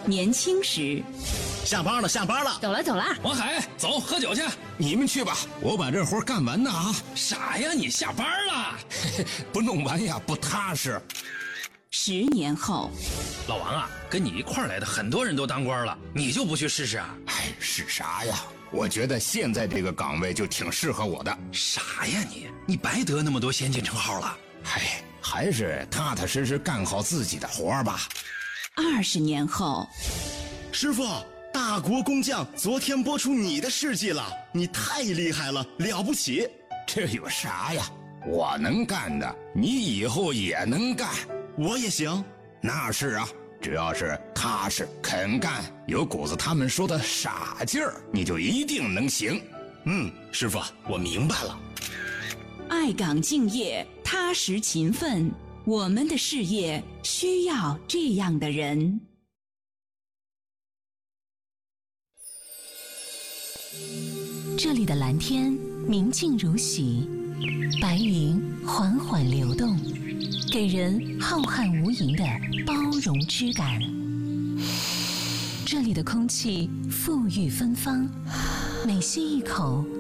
年轻时。 下班了，下班了， 走了走了。 王海，走，喝酒去。 你们去吧，我把这活干完呢啊！ 傻呀，你下班了， 不弄完呀不踏实。 10年后， 老王啊，跟你一块儿来的很多人都当官了，你就不去试试啊？ 哎，是啥呀？我觉得现在这个岗位就挺适合我的。 傻呀你白得那么多先进称号了。 哎，还是踏踏实实干好自己的活吧。 20年后， 师傅，大国工匠昨天播出你的事迹了，你太厉害了，了不起。 这有啥呀？我能干的，你以后也能干。 我也行。 那是啊，只要是踏实肯干，有股子他们说的傻劲儿，你就一定能行。 师傅，我明白了。 爱岗敬业，踏实勤奋，我们的事业需要这样的人。这里的蓝天明净如洗，白云缓缓流动，给人浩瀚无垠的包容之感。这里的空气馥郁芬芳，每吸一口